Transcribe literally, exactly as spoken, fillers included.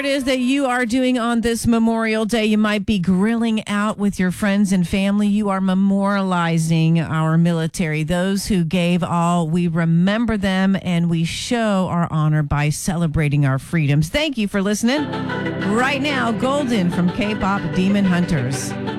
It is that you are doing on this Memorial Day. You might be grilling out with your friends and family. You are memorializing our military, those who gave all. We remember them and we show our honor by celebrating our freedoms. Thank you for listening. Right now, Golden from K-Pop Demon Hunters.